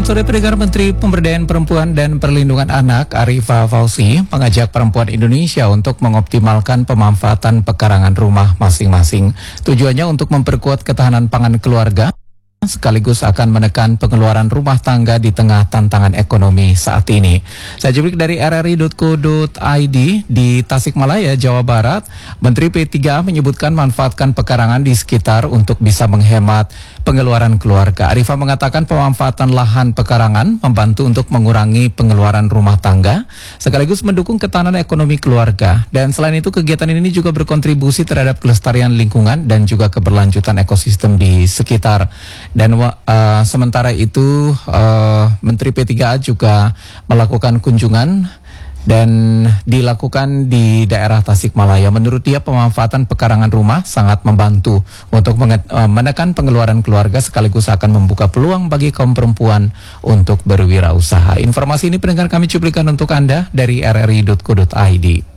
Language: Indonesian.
sore, pendengar. Menteri Pemberdayaan Perempuan dan Perlindungan Anak Arifah Fauzi mengajak perempuan Indonesia untuk mengoptimalkan pemanfaatan pekarangan rumah masing-masing. Tujuannya untuk memperkuat ketahanan pangan keluarga, sekaligus akan menekan pengeluaran rumah tangga di tengah tantangan ekonomi saat ini. Saya juplik dari rri.co.id di Tasikmalaya, Jawa Barat. Menteri P3A menyebutkan manfaatkan pekarangan di sekitar untuk bisa menghemat pengeluaran keluarga. Arifah mengatakan pemanfaatan lahan pekarangan membantu untuk mengurangi pengeluaran rumah tangga, sekaligus mendukung ketahanan ekonomi keluarga. Dan selain itu, kegiatan ini juga berkontribusi terhadap kelestarian lingkungan dan juga keberlanjutan ekosistem di sekitar. Dan sementara itu Menteri P3A juga melakukan kunjungan dan dilakukan di daerah Tasikmalaya. Menurut dia, pemanfaatan pekarangan rumah sangat membantu untuk menekan pengeluaran keluarga, sekaligus akan membuka peluang bagi kaum perempuan untuk berwirausaha. Informasi ini pendengar kami cuplikan untuk Anda dari rri.co.id.